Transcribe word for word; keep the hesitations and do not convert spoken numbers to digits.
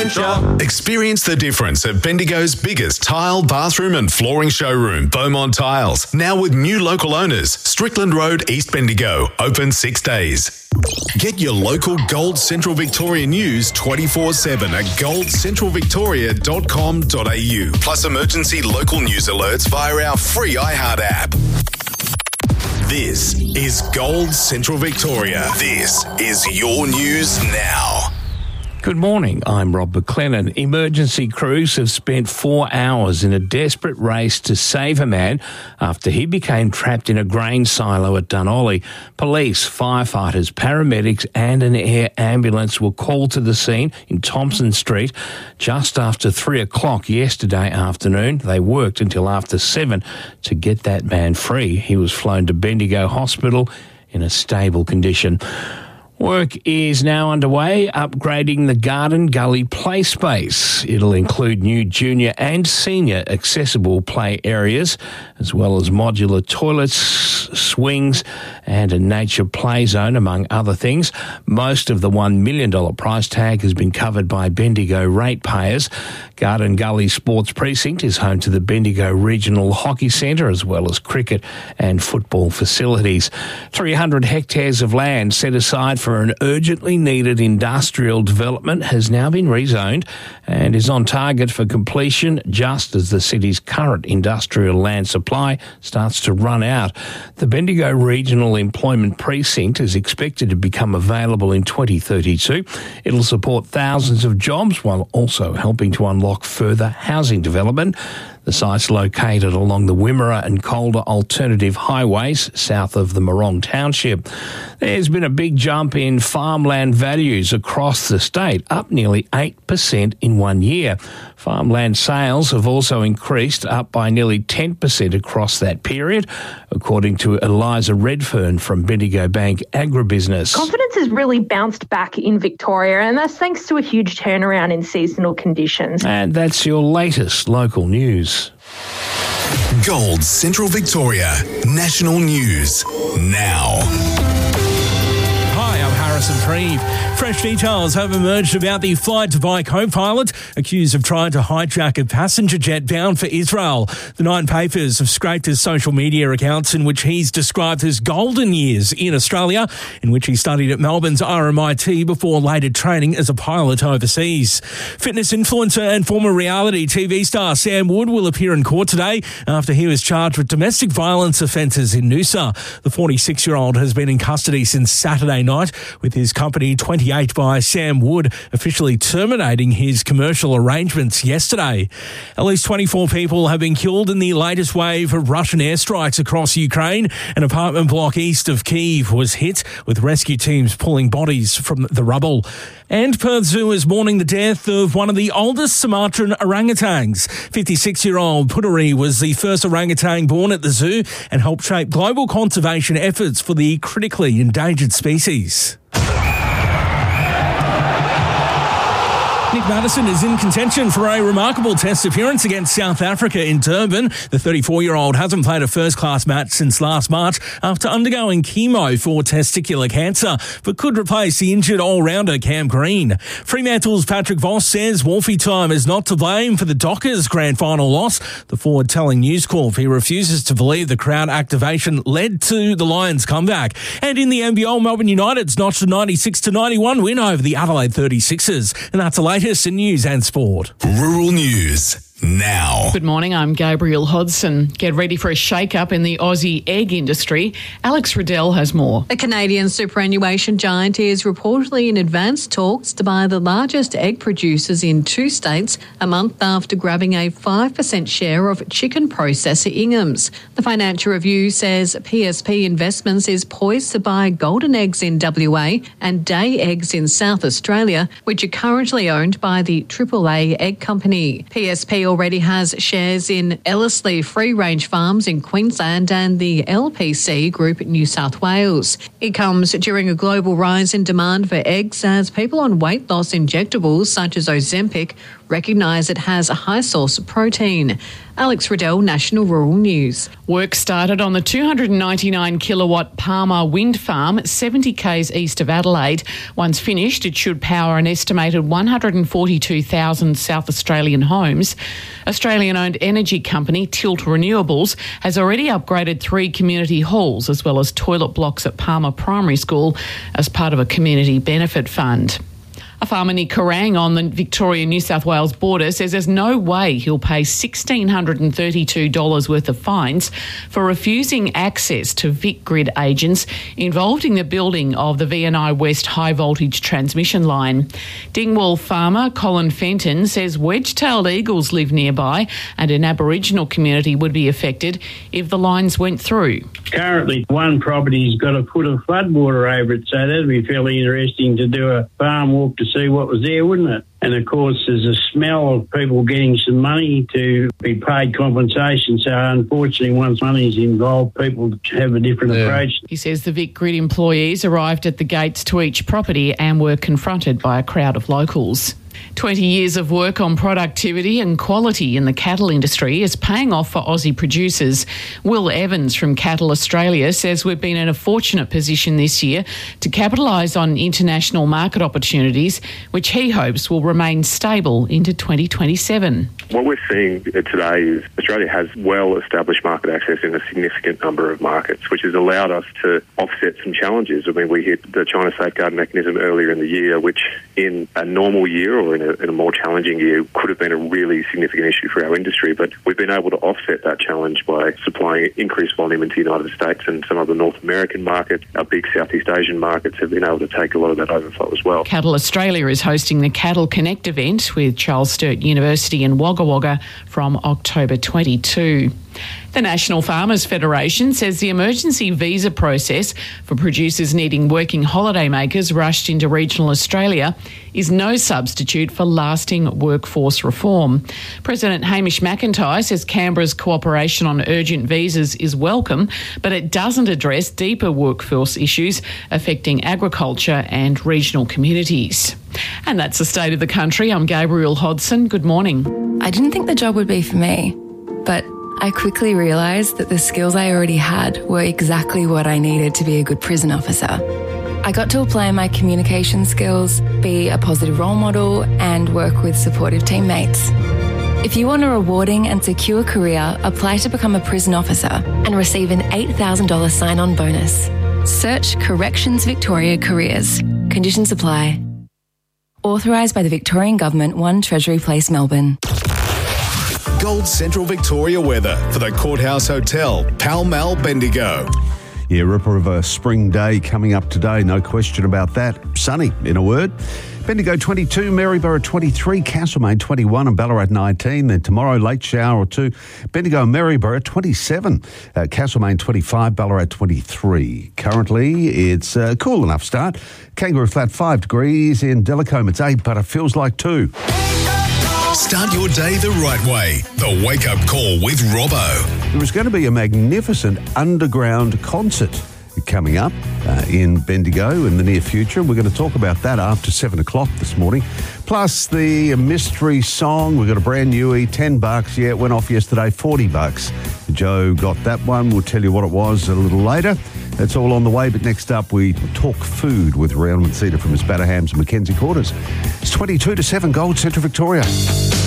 adventure. Experience the difference at Bendigo's biggest tile, bathroom and flooring showroom, Beaumont Tiles. Now with new local owners, Strickland Road, East Bendigo. Open six days. Get your local Gold Central Victoria news twenty-four seven at gold central victoria dot com dot a u. Plus emergency local news alerts via our free iHeart app. This is Gold Central Victoria. This is your news now. Good morning, I'm Rob McLennan. Emergency crews have spent four hours in a desperate race to save a man after he became trapped in a grain silo at Dunolly. Police, firefighters, paramedics and an air ambulance were called to the scene in Thompson Street just after three o'clock yesterday afternoon. They worked until after seven to get that man free. He was flown to Bendigo Hospital in a stable condition. Work is now underway upgrading the Garden Gully play space. It'll include new junior and senior accessible play areas, as well as modular toilets, swings and a nature play zone, among other things. Most of the one million dollars price tag has been covered by Bendigo ratepayers. Garden Gully Sports Precinct is home to the Bendigo Regional Hockey Centre, as well as cricket and football facilities. three hundred hectares of land set aside for an urgently needed industrial development has now been rezoned and is on target for completion just as the city's current industrial land supply starts to run out. The Bendigo Regional Employment Precinct is expected to become available in twenty thirty-two. It'll support thousands of jobs while also helping to unlock further housing development. The site's located along the Wimmera and Calder alternative highways south of the Morong Township. There's been a big jump in farmland values across the state, up nearly eight percent in one year. Farmland sales have also increased, up by nearly ten percent across that period, according to Eliza Redfern from Bendigo Bank Agribusiness. Confidence has really bounced back in Victoria, and that's thanks to a huge turnaround in seasonal conditions. And that's your latest local news. Gold Central Victoria National News now. Hi, I'm Harrison Preeve. Fresh details have emerged about the Flight Dubai co-pilot accused of trying to hijack a passenger jet bound for Israel. The Nine Papers have scraped his social media accounts in which he's described his golden years in Australia, in which he studied at Melbourne's R M I T before later training as a pilot overseas. Fitness influencer and former reality T V star Sam Wood will appear in court today after he was charged with domestic violence offences in Noosa. The forty-six-year-old has been in custody since Saturday night, with his company twenty-eight by Sam Wood officially terminating his commercial arrangements yesterday. At least twenty-four people have been killed in the latest wave of Russian airstrikes across Ukraine. An apartment block east of Kyiv was hit, with rescue teams pulling bodies from the rubble. And Perth Zoo is mourning the death of one of the oldest Sumatran orangutans. fifty-six-year-old Puteri was the first orangutan born at the zoo and helped shape global conservation efforts for the critically endangered species. Nick Maddison is in contention for a remarkable test appearance against South Africa in Durban. The thirty-four-year-old hasn't played a first-class match since last March after undergoing chemo for testicular cancer, but could replace the injured all-rounder Cam Green. Fremantle's Patrick Voss says Wolfie time is not to blame for the Dockers' grand final loss. The forward telling News Corp he refuses to believe the crowd activation led to the Lions' comeback. And in the N B L, Melbourne United's notched a ninety-six to ninety-one win over the Adelaide thirty-sixers. And that's the latest in news and sport. Rural News now. Good morning, I'm Gabrielle Hodson. Get ready for a shake-up in the Aussie egg industry. Alex Riddell has more. The Canadian superannuation giant is reportedly in advanced talks to buy the largest egg producers in two states a month after grabbing a five percent share of chicken processor Ingham's. The Financial Review says P S P Investments is poised to buy Golden Eggs in W A and Day Eggs in South Australia, which are currently owned by the Triple A Egg Company. P S P already has shares in Ellerslie Free Range Farms in Queensland and the L P C Group in New South Wales. It comes during a global rise in demand for eggs as people on weight loss injectables such as Ozempic recognise it has a high source of protein. Alex Riddell, National Rural News. Work started on the two hundred ninety-nine kilowatt Palmer wind farm, seventy k's east of Adelaide. Once finished, it should power an estimated one hundred forty-two thousand South Australian homes. Australian-owned energy company Tilt Renewables has already upgraded three community halls as well as toilet blocks at Palmer Primary School as part of a community benefit fund. A farmer near Kerrang on the Victoria-New South Wales border says there's no way he'll pay one thousand six hundred thirty-two dollars worth of fines for refusing access to VicGrid agents involved in the building of the V N I West high-voltage transmission line. Dingwall farmer Colin Fenton says wedge-tailed eagles live nearby and an Aboriginal community would be affected if the lines went through. Currently, one property's got a foot of floodwater over it, so that'd be fairly interesting to do a farm walk to see what was there, wouldn't it? And of course, there's a smell of people getting some money to be paid compensation. So unfortunately, once money's involved, people have a different yeah. approach. He says the VicGrid employees arrived at the gates to each property and were confronted by a crowd of locals. twenty years of work on productivity and quality in the cattle industry is paying off for Aussie producers. Will Evans from Cattle Australia says we've been in a fortunate position this year to capitalise on international market opportunities, which he hopes will remain stable into twenty twenty-seven. What we're seeing today is Australia has well-established market access in a significant number of markets, which has allowed us to offset some challenges. I mean, we hit the China Safeguard Mechanism earlier in the year, which in a normal year or in a, in a more challenging year could have been a really significant issue for our industry. But we've been able to offset that challenge by supplying increased volume into the United States and some of the North American markets. Our big Southeast Asian markets have been able to take a lot of that overflow as well. Cattle Australia is hosting the Cattle Connect event with Charles Sturt University in Wagga Wagga from October twenty-second. The National Farmers Federation says the emergency visa process for producers needing working holidaymakers rushed into regional Australia is no substitute for lasting workforce reform. President Hamish McIntyre says Canberra's cooperation on urgent visas is welcome, but it doesn't address deeper workforce issues affecting agriculture and regional communities. And that's the state of the country. I'm Gabrielle Hodson. Good morning. I didn't think the job would be for me, but I quickly realised that the skills I already had were exactly what I needed to be a good prison officer. I got to apply my communication skills, be a positive role model, and work with supportive teammates. If you want a rewarding and secure career, apply to become a prison officer and receive an eight thousand dollars sign-on bonus. Search Corrections Victoria Careers. Conditions apply. Authorised by the Victorian Government, one Treasury Place, Melbourne. Gold Central Victoria weather for the Courthouse Hotel, Pall Mall, Bendigo. Yeah, ripper of a spring day coming up today, no question about that. Sunny, in a word. Bendigo twenty-two, Maryborough twenty-three, Castlemaine twenty-one and Ballarat nineteen. Then tomorrow, late shower or two. Bendigo and Maryborough twenty-seven, uh, Castlemaine twenty-five, Ballarat twenty-three. Currently, it's a cool enough start. Kangaroo Flat five degrees. In Delacombe, it's eight, but it feels like two. Start your day the right way. The Wake Up Call with Robbo. There is going to be a magnificent underground concert coming up uh, in Bendigo in the near future. We're going to talk about that after seven o'clock this morning. Plus the mystery song. We've got a brand newie, ten bucks. Yeah, it went off yesterday, forty bucks. Joe got that one. We'll tell you what it was a little later. That's all on the way, but next up we talk food with Round Cedar from his Batterhams and Mackenzie Quarters. It's twenty-two to seven, Gold Central Victoria.